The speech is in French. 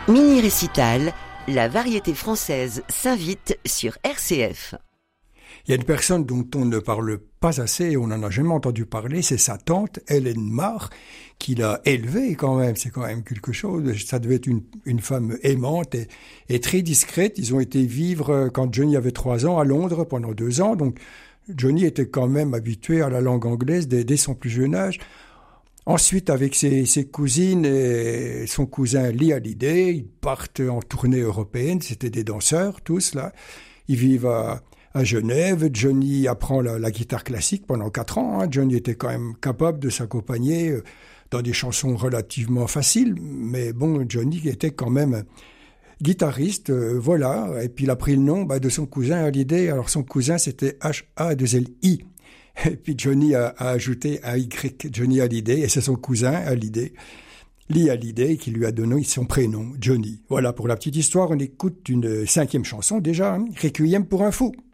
Mini-récital, la variété française s'invite sur RCF. Il y a une personne dont on ne parle pas assez, et on n'en a jamais entendu parler, c'est sa tante, Hélène Marr, qui l'a élevée quand même. C'est quand même quelque chose. Ça devait être une femme aimante et très discrète. Ils ont été vivre, quand Johnny avait 3 ans, à Londres pendant 2 ans. Donc, Johnny était quand même habitué à la langue anglaise dès son plus jeune âge. Ensuite, avec ses cousines et son cousin Lee Hallyday, ils partent en tournée européenne. C'était des danseurs, tous, là. Ils vivent à Genève. Johnny apprend la guitare classique pendant 4 ans. Hein. Johnny était quand même capable de s'accompagner dans des chansons relativement faciles. Mais bon, Johnny était quand même guitariste, voilà. Et puis il a pris le nom de son cousin Hallyday. Alors son cousin, c'était H-A-2-L-I. Et puis Johnny a ajouté AY, Johnny Hallyday, et c'est son cousin Hallyday, Lee Hallyday, qui lui a donné son prénom, Johnny. Voilà pour la petite histoire. On écoute une 5e chanson déjà, hein, Requiem pour un fou.